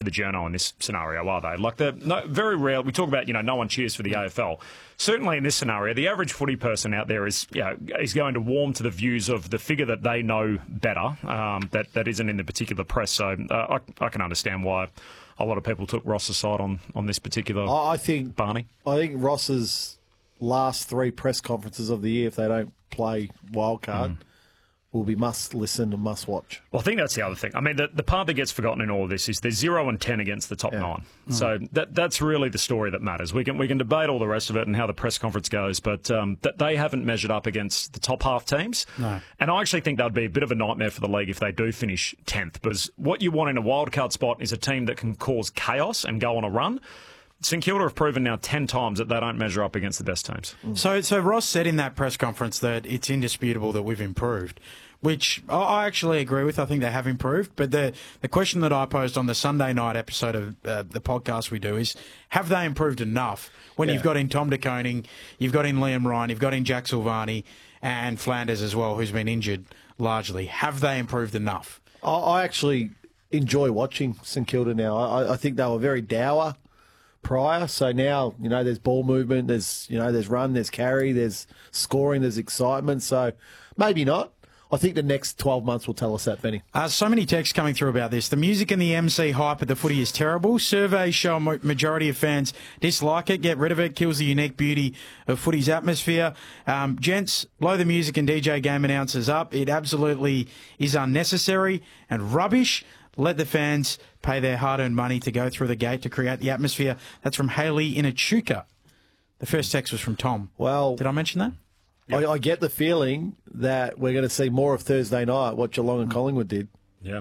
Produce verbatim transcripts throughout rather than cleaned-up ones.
the journo in this scenario, are they? Like, the no, very rare. We talk about, you know, no one cheers for the A F L. Certainly in this scenario, the average footy person out there is, you know, is going to warm to the views of the figure that they know better, um, that, that isn't in the particular press. So uh, I, I can understand why a lot of people took Ross's side on, on this particular I think Barney. I think Ross's last three press conferences of the year, if they don't play wildcard, mm. will be must listen and must watch. Well, I think that's the other thing. I mean, the, the part that gets forgotten in all of this is there's zero and ten against the top yeah. nine. Mm. So that that's really the story that matters. We can we can debate all the rest of it and how the press conference goes, but um, that they haven't measured up against the top half teams. No. And I actually think that would be a bit of a nightmare for the league if they do finish tenth, because what you want in a wildcard spot is a team that can cause chaos and go on a run. St Kilda have proven now ten times that they don't measure up against the best teams. Mm. So, so Ross said in that press conference that it's indisputable that we've improved, which I actually agree with. I think they have improved. But the, the question that I posed on the Sunday night episode of uh, the podcast we do is, have they improved enough when yeah. you've got in Tom De Koning, you've got in Liam Ryan, you've got in Jack Silvani and Flanders as well, who's been injured largely. Have they improved enough? I, I actually enjoy watching St Kilda now. I, I think they were very dour prior, so now, you know, there's ball movement, there's, you know, there's run, there's carry, there's scoring, there's excitement. So maybe not. I think the next twelve months will tell us that, Benny. Uh, so many texts coming through about this. The music and the M C hype at the footy is terrible. Surveys show a majority of fans dislike it. Get rid of it. Kills the unique beauty of footy's atmosphere. Um, gents, blow the music and D J game announcers up. It absolutely is unnecessary and rubbish. Let the fans pay their hard-earned money to go through the gate to create the atmosphere. That's from Haley in Echuca. The first text was from Tom. Well, did I mention that? I, I get the feeling that we're going to see more of Thursday night, what Geelong and Collingwood did. Yeah.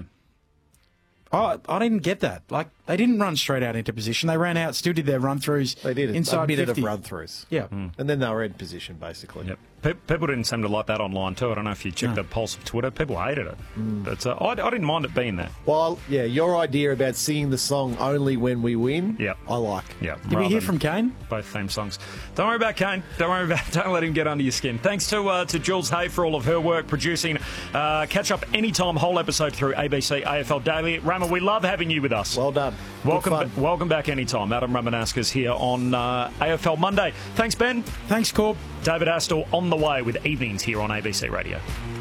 Oh, I didn't get that. Like, they didn't run straight out into position. They ran out, still did their run-throughs. They did. Inside a minute fifty. of run-throughs. Yeah. Mm. And then they were in position, basically. Yep. People didn't seem to like that online too. I don't know if you checked no. the pulse of Twitter. People hated it. Mm. But uh, I, I didn't mind it being there. Well, yeah, your idea about singing the song only when we win, yep. I like. Yeah. Did we hear from Kane? Both theme songs. Don't worry about Kane. Don't worry about. Don't let him get under your skin. Thanks to uh, to Jules Hay for all of her work producing. Uh, catch up anytime, whole episode through A B C A F L Daily. Rama, we love having you with us. Well done. Welcome, ba- welcome back anytime. Adam Ramanauskas here on uh, A F L Monday. Thanks, Ben. Thanks, Corb. David Astle on the way with Evenings here on A B C Radio.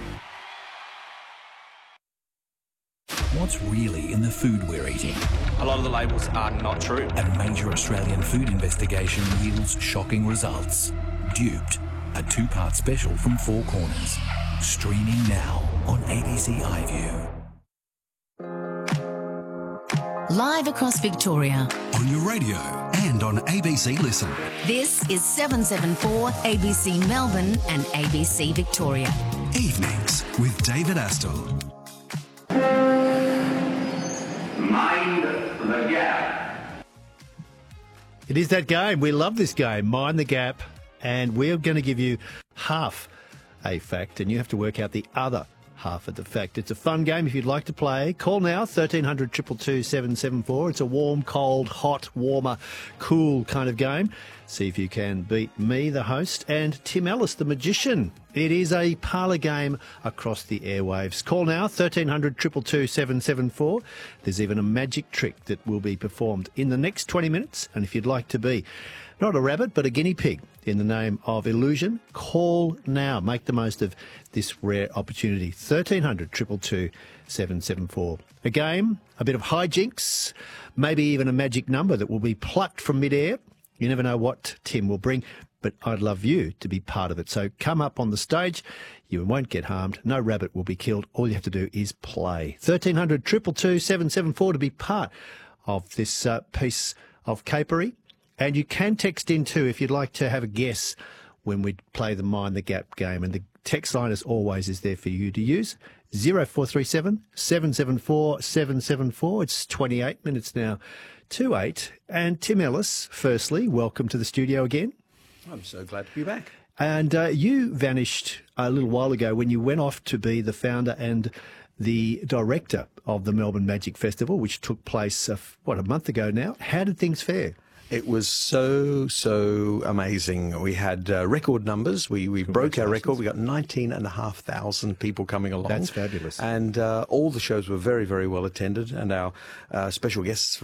What's really in the food we're eating? A lot of the labels are not true. A major Australian food investigation yields shocking results. Duped, a two-part special from Four Corners. Streaming now on A B C iView. Live across Victoria. On your radio and on A B C Listen. This is seven seventy-four A B C Melbourne and A B C Victoria. Evenings with David Astle. Mind the Gap. It is that game. We love this game, Mind the Gap, and we're going to give you half a fact, and you have to work out the other half of the fact. It's a fun game if you'd like to play. Call now, thirteen hundred, two two two, seven seven four. It's a warm, cold, hot, warmer, cool kind of game. See if you can beat me, the host, and Tim Ellis, the magician. It is a parlour game across the airwaves. Call now, thirteen hundred, two two two, seven seven four. There's even a magic trick that will be performed in the next twenty minutes. And if you'd like to be not a rabbit, but a guinea pig in the name of illusion, call now. Make the most of this rare opportunity. thirteen hundred, two two two, seven seven four. A game, a bit of hijinks, maybe even a magic number that will be plucked from midair. You never know what Tim will bring, but I'd love you to be part of it. So come up on the stage. You won't get harmed. No rabbit will be killed. All you have to do is play. thirteen hundred, two two two, seven seven four to be part of this uh, piece of capery. And you can text in too if you'd like to have a guess when we play the Mind the Gap game. And the text line, as always, is there for you to use. zero four three seven, seven seven four, seven seven four. It's twenty-eight minutes now to eight. And Tim Ellis, firstly, welcome to the studio again. I'm so glad to be back. And uh, you vanished a little while ago when you went off to be the founder and the director of the Melbourne Magic Festival, which took place, uh, what, a month ago now. How did things fare? It was so, so amazing. We had uh, record numbers. We, we broke our record. We got nineteen and a half thousand people coming along. That's fabulous. And uh, all the shows were very, very well attended. And our uh, special guests